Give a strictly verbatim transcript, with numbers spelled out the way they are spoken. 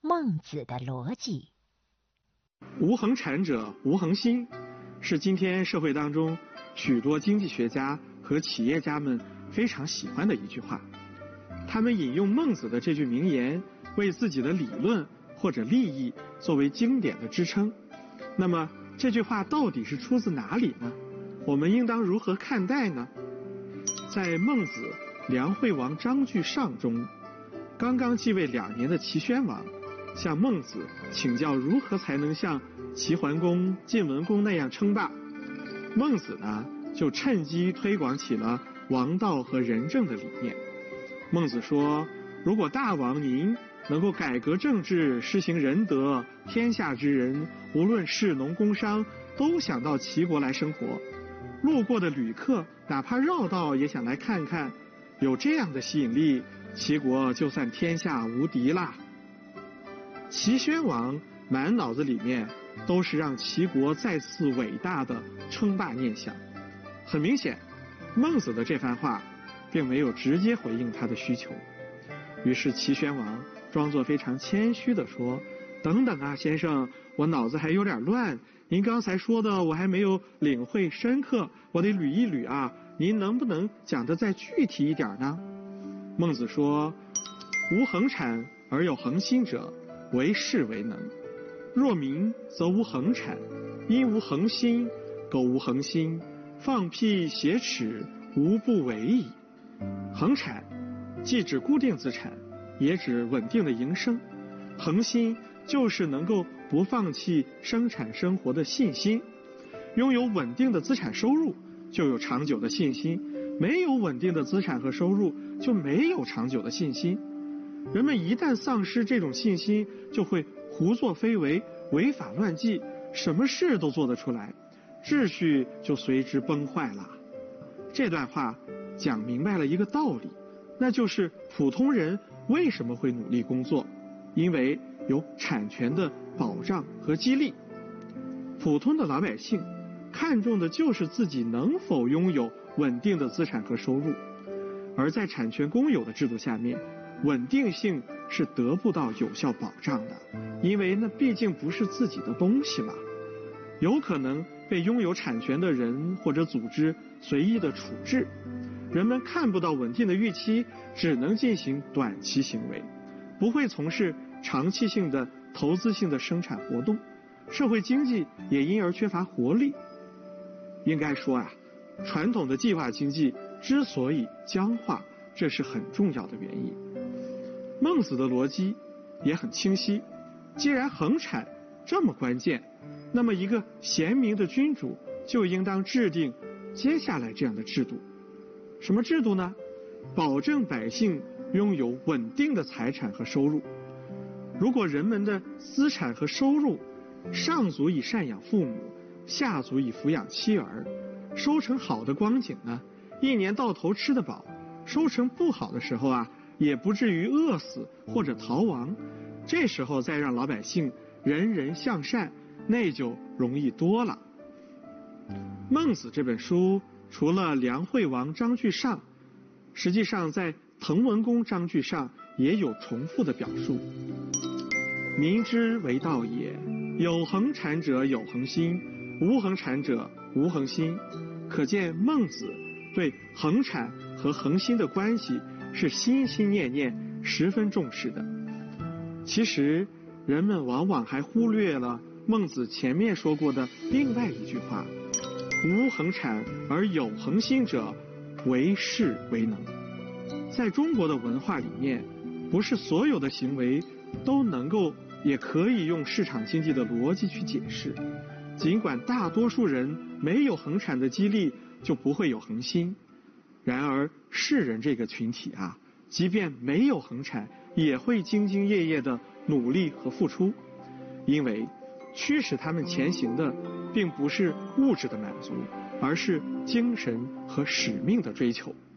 孟子的逻辑。 无恒产者无恒心，是今天社会当中许多经济学家和企业家们非常喜欢的一句话。他们引用孟子的这句名言，为自己的理论或者利益作为经典的支撑。那么这句话到底是出自哪里呢？我们应当如何看待呢？在孟子梁惠王章句上中，刚刚继位两年的齐宣王向孟子请教如何才能像齐桓公、晋文公那样称霸。孟子呢，就趁机推广起了王道和仁政的理念。孟子说，如果大王您能够改革政治，施行仁德，天下之人无论士农工商都想到齐国来生活，路过的旅客哪怕绕道也想来看看，有这样的吸引力，齐国就算天下无敌啦。齐宣王满脑子里面都是让齐国再次伟大的称霸念想。很明显，孟子的这番话并没有直接回应他的需求。于是齐宣王装作非常谦虚地说，等等啊，先生，我脑子还有点乱，您刚才说的我还没有领会深刻，我得捋一捋啊，您能不能讲得再具体一点呢？孟子说，无恒产而有恒心者，为士为能。若民则无恒产，因无恒心，苟无恒心，放屁挟耻，无不为矣。恒产既指固定资产，也指稳定的营生。恒心就是能够不放弃生产生活的信心。拥有稳定的资产收入，就有长久的信心；没有稳定的资产和收入，就没有长久的信心。人们一旦丧失这种信心，就会胡作非为，违法乱纪，什么事都做得出来，秩序就随之崩坏了。这段话讲明白了一个道理，那就是普通人为什么会努力工作，因为有产权的保障和激励。普通的老百姓看重的就是自己能否拥有稳定的资产和收入，而在产权公有的制度下面，稳定性是得不到有效保障的，因为那毕竟不是自己的东西嘛，有可能被拥有产权的人或者组织随意的处置。人们看不到稳定的预期，只能进行短期行为，不会从事长期性的投资性的生产活动，社会经济也因而缺乏活力。应该说啊，传统的计划经济之所以僵化，这是很重要的原因。孟子的逻辑也很清晰，既然恒产这么关键，那么一个贤明的君主就应当制定接下来这样的制度。什么制度呢？保证百姓拥有稳定的财产和收入。如果人们的资产和收入上足以赡养父母，下足以抚养妻儿，收成好的光景呢，一年到头吃得饱；收成不好的时候啊，也不至于饿死或者逃亡。这时候再让老百姓人人向善，那就容易多了。孟子这本书除了梁惠王章句上，实际上在滕文公章句上也有重复的表述。民之为道也，有恒产者有恒心，无恒产者无恒心。可见孟子对恒产和恒心的关系是心心念念，十分重视的。其实人们往往还忽略了孟子前面说过的另外一句话，无恒产而有恒心者，为士为能。在中国的文化里面，不是所有的行为都能够也可以用市场经济的逻辑去解释。尽管大多数人没有恒产的激励，就不会有恒心，然而士人这个群体啊，即便没有恒产，也会兢兢业业的努力和付出，因为驱使他们前行的并不是物质的满足，而是精神和使命的追求。